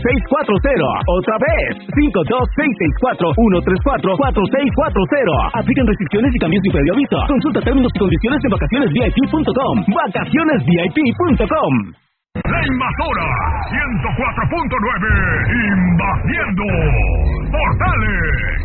Otra vez, 52664-134-4640. Aplican restricciones y cambios de previo aviso. Consulta términos y condiciones en vacacionesvip.com. Vacacionesvip.com. La Invasora 104.9 invadiendo Portales.